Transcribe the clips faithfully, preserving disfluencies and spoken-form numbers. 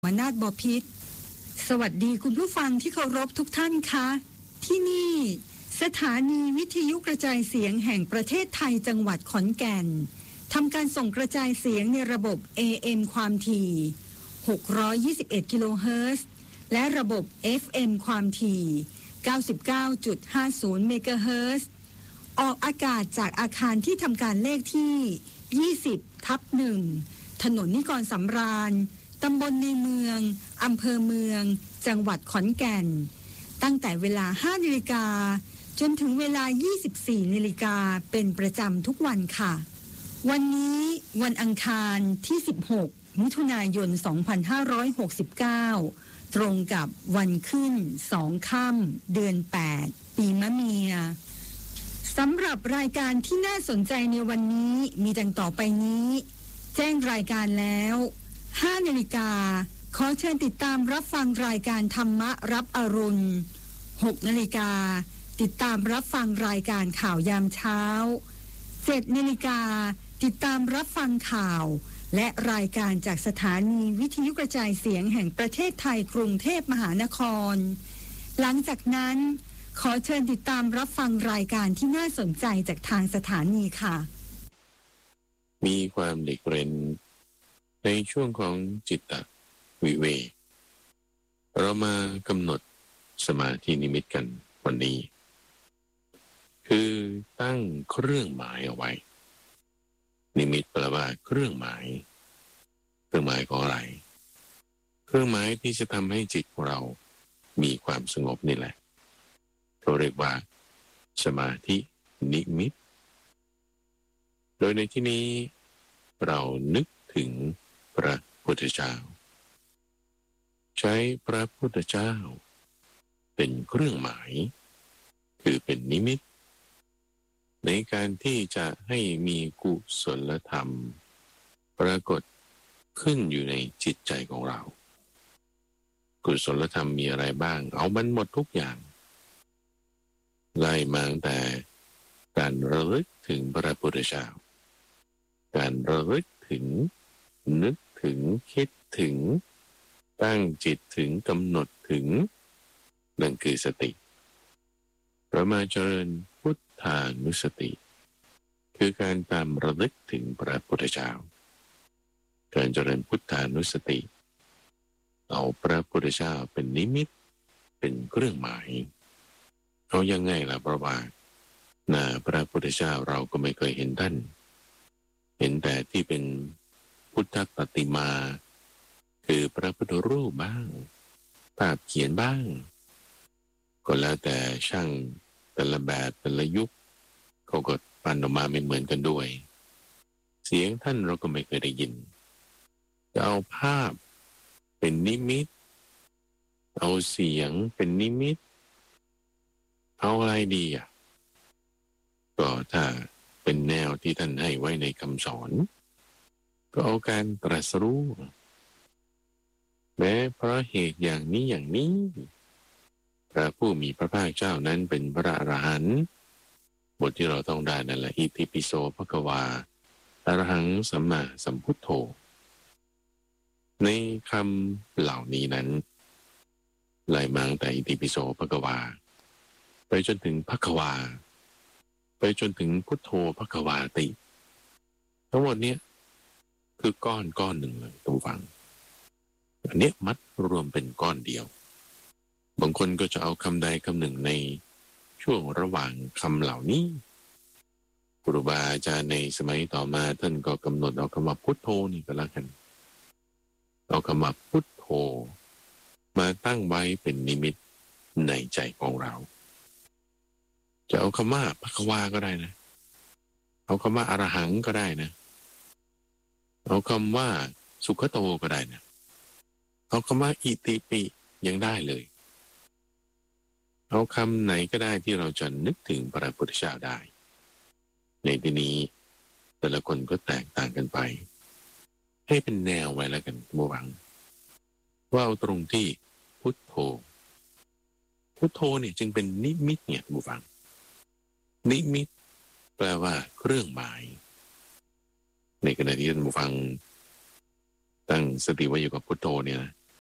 วนาถบพิตรสวัสดีคุณผู้ฟังที่เคารพทุกท่านคะที่นี่สถานีวิทยุกระจายเสียงแห่งประเทศไทยจังหวัดขอนแก่นทำการส่งกระจายเสียงในระบบ เอ เอ็ม ความถี่หกร้อยยี่สิบเอ็ดกิโลเฮิรตซ์และระบบ เอฟ เอ็ม ความถี่เก้าสิบเก้าจุดห้าศูนย์เมกะเฮิรตซ์ออกอากาศจากอาคารที่ทำการเลขที่ยี่สิบทับหนึ่งถนนนิกรสำราญตำบลในเมืองอำเภอเมืองจังหวัดขอนแก่นตั้งแต่เวลา ห้านาฬิกาจนถึงเวลา ยี่สิบสี่นาฬิกาเป็นประจำทุกวันค่ะวันนี้วันอังคารที่สิบหกมิถุนายนสองพันห้าร้อยหกสิบเก้าตรงกับวันขึ้นสองค่ำเดือนแปดปีมะเมียสำหรับรายการที่น่าสนใจในวันนี้มีดังต่อไปนี้แจ้งรายการแล้วห้านาฬิกาขอเชิญติดตามรับฟังรายการธรรมะรับอรุณหกนาฬิกาติดตามรับฟังรายการข่าวยามเช้าเจ็ดนาฬิกาติดตามรับฟังข่าวและรายการจากสถานีวิทยุกระจายเสียงแห่งประเทศไทยกรุงเทพมหานครหลังจากนั้นขอเชิญติดตามรับฟังรายการที่น่าสนใจจากทางสถานีค่ะมีความหลีกเร้นในช่วงของจิตตวิเวกเรามากำหนดสมาธินิมิตกันวันนี้คือตั้งเครื่องหมายเอาไว้นิมิตแปลว่าเครื่องหมายเครื่องหมายของอะไรเครื่องหมายที่จะทำให้จิตของเรามีความสงบนี่แหละเราเรียกว่าสมาธินิมิตโดยในที่นี้เรานึกถึงพระพุทธเจ้าใช้พระพุทธเจ้าเป็นเครื่องหมายคือเป็นนิมิตในการที่จะให้มีกุศลธรรมปรากฏขึ้นอยู่ในจิตใจของเรากุศลธรรมมีอะไรบ้างเอามันหมดทุกอย่างไล่มาตั้งแต่การระลึกถึงพระพุทธเจ้าการระลึกถึงนึกถึงคิดถึงตั้งจิตถึงกำหนดถึงนั่นคือสติเรามาเจริญพุทธานุสติคือการตามระลึกถึงพระพุทธเจ้าการเจริญพุทธานุสติเอาพระพุทธเจ้าเป็นนิมิตเป็นเครื่องหมายเอายังไงล่ะเพราะว่าหน้าพระพุทธเจ้าเราก็ไม่เคยเห็นท่านเห็นแต่ที่เป็นพุทธปฏิมาคือพระพุทธรูปบ้างภาพเขียนบ้างก็แล้วแต่ช่างแต่ละแบบแต่ละยุคเขาก็ปั้นออกมาไม่เหมือนกันด้วยเสียงท่านเราก็ไม่เคยได้ยินจะเอาภาพเป็นนิมิตเอาเสียงเป็นนิมิตเอาอะไรดีอ่ะก็ถ้าเป็นแนวที่ท่านให้ไว้ในคำสอนก็เอาการตรัสรู้แม้เพราะเหตุอย่างนี้อย่างนี้พระผู้มีพระภาคเจ้านั้นเป็นพระอรหันต์บทที่เราต้องได้นั่นแหละอิติปิโสภควาอรหังสัมมาสัมพุทโธในคำเหล่านี้นั้นไล่มาตั้งแต่อิติปิโสภควาไปจนถึงภควาไปจนถึงพุทโธภควาติทั้งหมดเนี้ยคือก้อนก้อนหนึ่งเลยทุกฝังอันนี้มัดรวมเป็นก้อนเดียวบางคนก็จะเอาคำใดคำหนึ่งในช่วงระหว่างคำเหล่านี้ครูบาอาจารย์ในสมัยต่อมาท่านก็กำหนดเอาคำว่าพุทโธนี่ก็แล้วกันเอาคำว่าพุทโธมาตั้งไว้เป็นนิมิตในใจของเราจะเอาคำว่าภควาก็ได้นะเอาคำว่าอรหังก็ได้นะเอาคำว่าสุขโตก็ได้นะเอาคำว่าอิติปิยังได้เลยเอาคำไหนก็ได้ที่เราจะนึกถึงพระพุทธเจ้าได้ในที่นี้แต่ละคนก็แตกต่างกันไปให้เป็นแนวไว้แล้วกันบัวหวังว่าเอาตรงที่พุทโธพุทโธเนี่ยจึงเป็นนิมิตเนี่ยบัวหวังนิมิตแปลว่าเครื่องหมายในขณะที่ท่านผู้ฟังตั้งสติไว้อยู่กับพุทโธเนี่ยนะ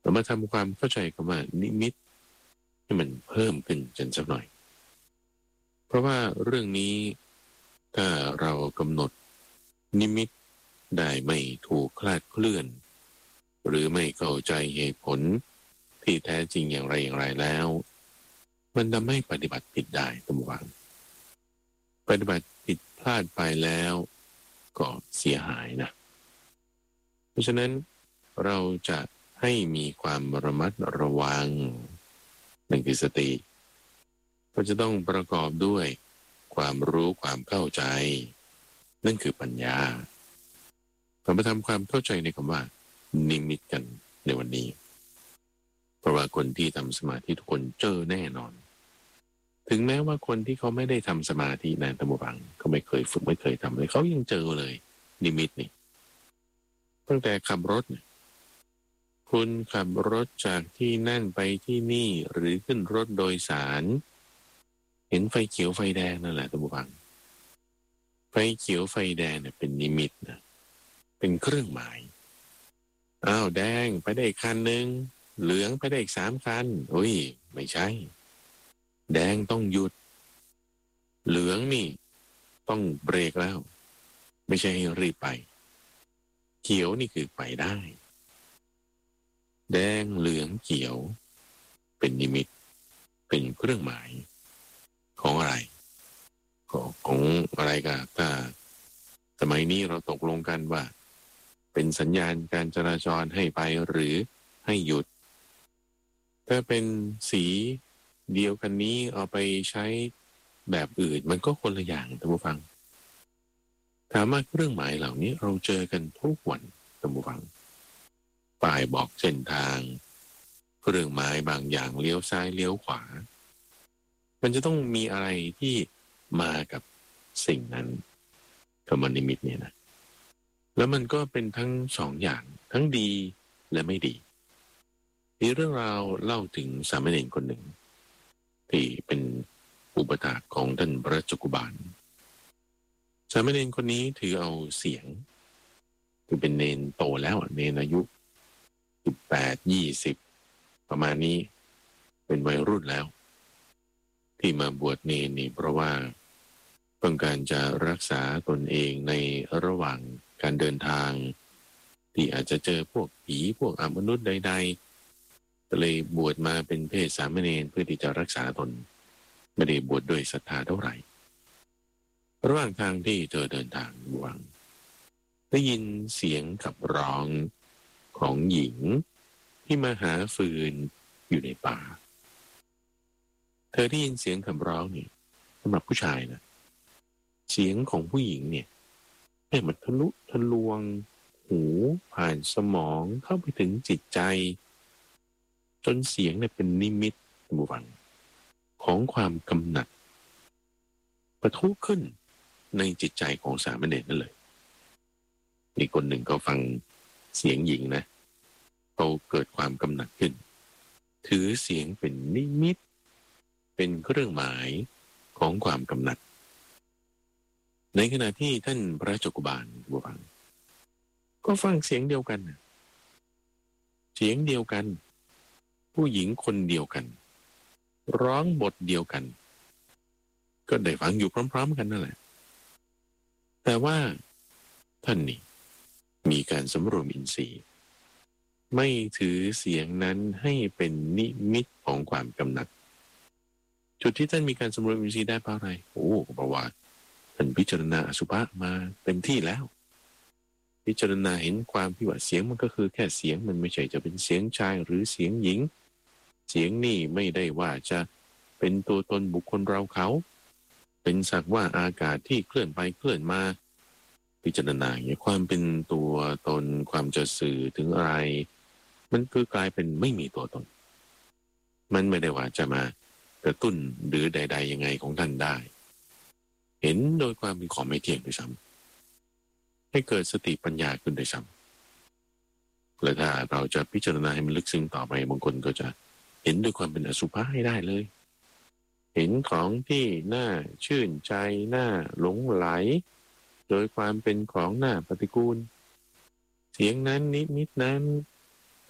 เรามาทำความเข้าใจกับว่านิมิตให้มันเพิ่มขึ้นจนสักหน่อยเพราะว่าเรื่องนี้ถ้าเรากำหนดนิมิตได้ไม่ถูกคลาดเคลื่อนหรือไม่เข้าใจเหตุผลที่แท้จริงอย่างไรอย่างไรแล้วมันทำให้ปฏิบัติผิดได้ตั้งวังปฏิบัติผิดพลาดไปแล้วก็เสียหายนะเพราะฉะนั้นเราจะให้มีความระมัดระวังนั่นคือสติก็จะต้องประกอบด้วยความรู้ความเข้าใจนั่นคือปัญญาเรามาทำความเข้าใจในคำว่านิมิตกันในวันนี้เพราะว่าคนที่ทำสมาธิทุกคนเจอแน่นอนถึงแม้ว่าคนที่เขาไม่ได้ทำสมาธินานตะบังเขาไม่เคยฝึกไม่เคยทำเลยเขายังเจอเลยนิมิตนี่ตั้งแต่ขับรถคุณขับรถจากที่นั่นไปที่นี่หรือขึ้นรถโดยสารเห็นไฟเขียวไฟแดงนั่นแหละตะบังไฟเขียวไฟแดงเนี่ยเป็นนิมิตนะเป็นเครื่องหมายอ้าวแดงไปได้อีกคันหนึ่งเหลืองไปได้อีกสามคันโอ้ยไม่ใช่แดงต้องหยุดเหลืองนี่ต้องเบรกแล้วไม่ใช่ให้รีบไปเขียวนี่คือไปได้แดงเหลืองเขียวเป็นนิมิตเป็นเครื่องหมายของอะไรของอะไรกันถ้าสมัยนี้เราตกลงกันว่าเป็นสัญญาณการจราจรให้ไปหรือให้หยุดถ้าเป็นสีเดียวกันนี้เอาไปใช้แบบอื่นมันก็คนละอย่างท่านผู้ฟังถามว่าเครื่องหมายเหล่านี้เราเจอกันทุกวันท่านผู้ฟังป้ายบอกเส้นทางเครื่องหมายบางอย่างเลี้ยวซ้ายเลี้ยวขวามันจะต้องมีอะไรที่มากับสิ่งนั้นคำว่านิมิตเนี่ยนะแล้วมันก็เป็นทั้งสองอย่างทั้งดีและไม่ดีมีเรื่องราวเล่าถึงสามเณรคนหนึ่งที่เป็นอุปถากของท่านพระจักกุบาลสามเณรคนนี้ถือเอาเสียงคือเป็นเนนโตแล้วเนนอายุสิบแปดยี่สิบประมาณนี้เป็นวัยรุ่นแล้วที่มาบวชเนนนี่เพราะว่าต้องการจะรักษาตนเองในระหว่างการเดินทางที่อาจจะเจอพวกผีพวกอมนุษย์ใดๆก็เลยบวชมาเป็นเพศสามเณรเพื่อที่จะรักษาตนไม่ได้บวชด้วยศรัทธาเท่าไหร่ระหว่างทางที่เธอเดินทางบวงได้ยินเสียงขับร้องของหญิงที่มาหาฟืนอยู่ในป่าเธอได้ยินเสียงขับร้องนี่สำหรับผู้ชายนะเสียงของผู้หญิงเนี่ยให้มันทะลุทะลวงหูผ่านสมองเข้าไปถึงจิตใจจนเสียงเนี่ยเป็นนิมิตบุฟังของความกำหนัดปะทุขึ้นในจิตใจของสามเณรนั่นเลยอีกคนหนึ่งก็ฟังเสียงหญิงนะเขาเกิดความกำหนัดขึ้นถือเสียงเป็นนิมิตเป็นเครื่องหมายของความกำหนัดในขณะที่ท่านพระจักกุบาลบุฟังก็ฟังเสียงเดียวกันเสียงเดียวกันผู้หญิงคนเดียวกันร้องบทเดียวกันก็ได้ฟังอยู่พร้อมๆกันนั่นแหละแต่ว่าท่านนี่มีการสำรวมอินทรีย์ไม่ถือเสียงนั้นให้เป็นนิมิตของความกำหนัดจุดที่ท่านมีการสำรวมอินทรีย์ได้เพราะอะไรโอ้เพราะว่าท่านพิจารณาอสุภะมาเต็มที่แล้วพิจารณาเห็นความที่ว่าเสียงมันก็คือแค่เสียงมันไม่ใช่จะเป็นเสียงชายหรือเสียงหญิงเสียงนี่ไม่ได้ว่าจะเป็นตัวตนบุคคลเราเขาเป็นสักว่าอากาศที่เคลื่อนไปเคลื่อนมาพิจารณาอย่างความเป็นตัวตนความจะสื่อถึงอะไรมันคือกลายเป็นไม่มีตัวตนมันไม่ได้ว่าจะมากระตุ้นหรือใดๆยังไงของท่านได้เห็นโดยความเป็นของไม่เที่ยงด้วยซ้ำให้เกิดสติปัญญาขึ้นด้วยซ้ำและถ้าเราจะพิจารณาให้มันลึกซึ้งต่อไปบางคนก็จะเห็นด้วยความเป็นอสุภะให้ได้เลยเห็นของที่น่าชื่นใจน่าหลงไหลโดยความเป็นของน่าปฏิกูลเสียงนั้นนิดนิดนั้น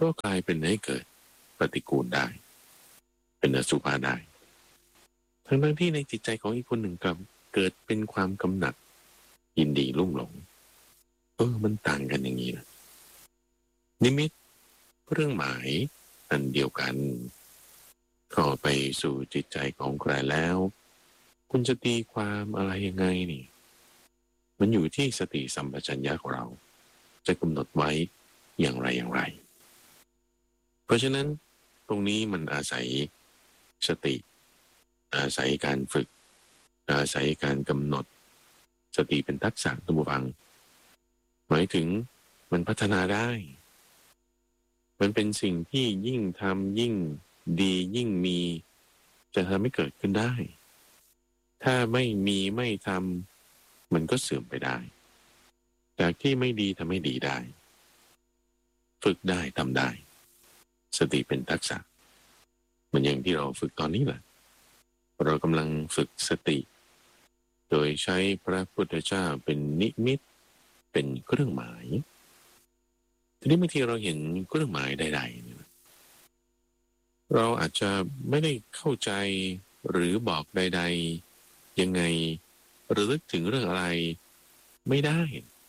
ก็กลายเป็นให้เกิดปฏิกูลได้เป็นอสุภะได้ทั้งทั้งที่ในจิตใจของอีกคนหนึ่งกับเกิดเป็นความกำหนัดยินดีลุ่มหลงเออมันต่างกันอย่างนี้นะนิมิตเรื่องหมายอันเดียวกันเข้าไปสู่จิตใจของใครแล้วคุณจะตีความอะไรยังไงนี่มันอยู่ที่สติสัมปชัญญะของเราจะกำหนดไว้อย่างไรอย่างไรเพราะฉะนั้นตรงนี้มันอาศัยสติอาศัยการฝึกอาศัยการกำหนดสติเป็นทักษะตัวฟังหมายถึงมันพัฒนาได้มันเป็นสิ่งที่ยิ่งทำยิ่งดียิ่งมีจะทำให้เกิดขึ้นได้ถ้าไม่มีไม่ทำมันก็เสื่อมไปได้จากที่ไม่ดีทำให้ดีได้ฝึกได้ทำได้สติเป็นทักษะเหมือนอย่างที่เราฝึกตอนนี้แหละเรากำลังฝึกสติโดยใช้พระพุทธเจ้าเป็นนิมิตเป็นเครื่องหมายทีนี้บางทีเราเห็นเครื่องหมายใดๆเนี่ยเราอาจจะไม่ได้เข้าใจหรือบอกใดๆยังไงระลึกถึงเรื่องอะไรไม่ได้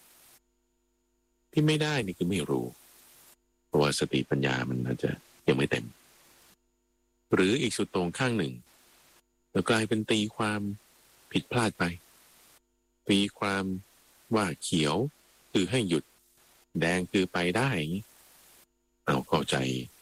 ที่ไม่ได้นี่คือไม่รู้เพราะว่าสติปัญญามันอาจจะยังไม่เต็มหรืออีกสุดตรงข้างหนึ่งแล้วกลายเป็นตีความผิดพลาดไปตีความว่าเขียวคือให้หยุดแดงคือไปได้เอาเข้าใจ